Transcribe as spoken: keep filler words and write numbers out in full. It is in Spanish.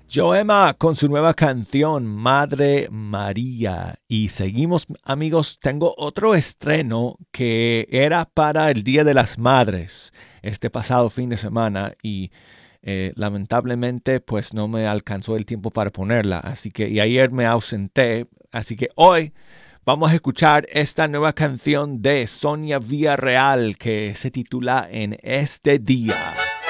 Joema con su nueva canción Madre María. Y seguimos, amigos, tengo otro estreno que era para el Día de las Madres este pasado fin de semana y eh, lamentablemente pues no me alcanzó el tiempo para ponerla. Así que y ayer me ausenté. Así que hoy vamos a escuchar esta nueva canción de Sonia Villarreal que se titula En este día.